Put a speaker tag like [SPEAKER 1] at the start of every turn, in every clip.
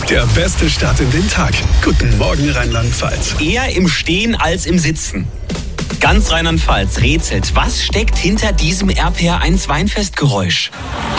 [SPEAKER 1] Der beste Start in den Tag. Guten Morgen Rheinland-Pfalz.
[SPEAKER 2] Eher im Stehen als im Sitzen. Ganz Rheinland-Pfalz rätselt, was steckt hinter diesem RPR1 Weinfestgeräusch?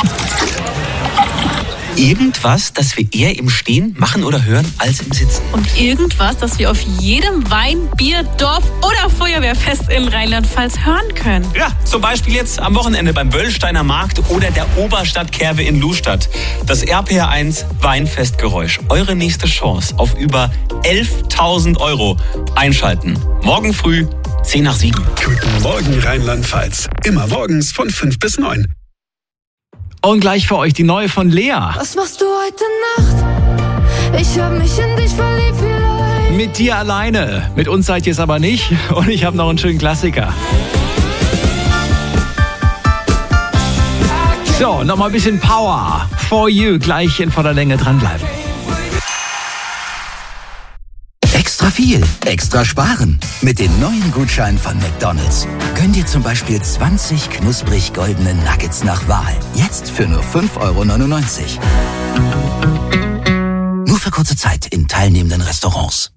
[SPEAKER 2] Irgendwas, das wir eher im Stehen machen oder hören als im Sitzen.
[SPEAKER 3] Und irgendwas, das wir auf jedem Wein-, Bier-, Dorf- oder Feuerwehrfest in Rheinland-Pfalz hören können.
[SPEAKER 2] Ja, zum Beispiel jetzt am Wochenende beim Böllsteiner Markt oder der Oberstadtkerwe in Lustadt. Das RPR1 Weinfestgeräusch. Eure nächste Chance auf über 11.000 €. Einschalten. Morgen früh, 10 nach 7.
[SPEAKER 1] Guten Morgen Rheinland-Pfalz. Immer morgens von 5 bis 9.
[SPEAKER 4] Und gleich für euch die neue von Lea.
[SPEAKER 5] Was machst du heute Nacht? Ich hab mich in dich verliebt, vielleicht.
[SPEAKER 4] Mit dir alleine. Mit uns seid ihr es aber nicht. Und ich habe noch einen schönen Klassiker. So, nochmal ein bisschen Power. For you. Gleich in voller Länge dranbleiben.
[SPEAKER 6] Extra viel, extra sparen. Mit dem neuen Gutschein von McDonald's. Gönn dir zum Beispiel 20 knusprig goldene Nuggets nach Wahl. Jetzt für nur 5,99 €. Nur für kurze Zeit in teilnehmenden Restaurants.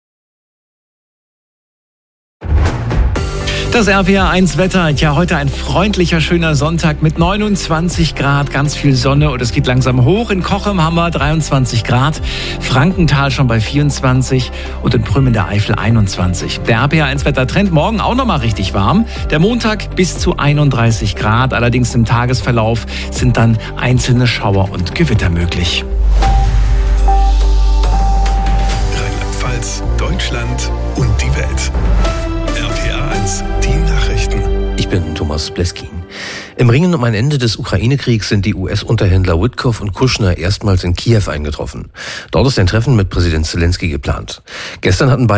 [SPEAKER 4] Das RPR1 Wetter. Ja, heute ein freundlicher, schöner Sonntag mit 29 Grad, ganz viel Sonne und es geht langsam hoch. In Cochem haben wir 23 Grad, Frankenthal schon bei 24 und in Prüm in der Eifel 21. Der RPR1 Wettertrend morgen auch nochmal richtig warm. Der Montag bis zu 31 Grad, allerdings im Tagesverlauf sind dann einzelne Schauer und Gewitter möglich.
[SPEAKER 1] Rheinland-Pfalz, Deutschland und die Welt. RPR1, die Nachrichten.
[SPEAKER 7] Ich bin Thomas Bleskin. Im Ringen um ein Ende des Ukraine-Kriegs sind die US-Unterhändler Witkoff und Kushner erstmals in Kiew eingetroffen. Dort ist ein Treffen mit Präsident Zelensky geplant. Gestern hatten beide